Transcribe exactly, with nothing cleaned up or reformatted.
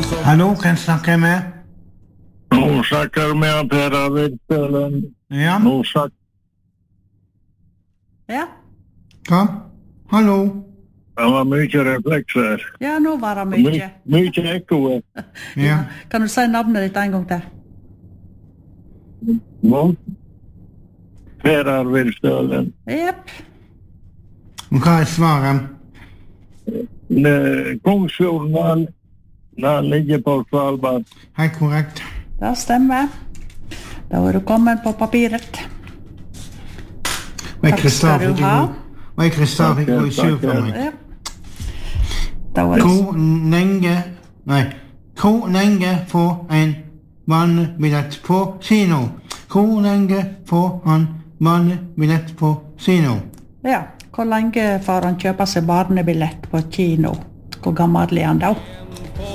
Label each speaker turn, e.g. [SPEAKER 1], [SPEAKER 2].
[SPEAKER 1] Hallo, kan jeg snakke med?
[SPEAKER 2] Nå snakker med Per Arvid Stølen.
[SPEAKER 1] Ja.
[SPEAKER 2] Nå snakker...
[SPEAKER 3] Ja.
[SPEAKER 1] Hva? Hallo?
[SPEAKER 2] Det var mye reflekser.
[SPEAKER 3] Ja, nå var det mye.
[SPEAKER 2] My, mye ekko.
[SPEAKER 1] Ja.
[SPEAKER 3] Kan du si navnet ditt en gang til?
[SPEAKER 2] Hva? Per Arvid Stølen.
[SPEAKER 3] Jepp.
[SPEAKER 1] Og hva er svaret?
[SPEAKER 2] Kongsfjorden, den ligger på Svalbard.
[SPEAKER 1] Helt korrekt.
[SPEAKER 3] Det stemmer. Da var du kommet på papiret.
[SPEAKER 1] Og jeg
[SPEAKER 3] Takk skal du ha.
[SPEAKER 1] Og jeg Kristian fikk gå i sur for meg.
[SPEAKER 3] Ja. Da var det...
[SPEAKER 1] Hvor lenge, nei, hvor lenge får en vannbillett på kino? Hvor lenge får han vannbillett på kino?
[SPEAKER 3] Ja, hvor lenge får han kjøpe seg barnebillett på kino? Hvor gammel er han da?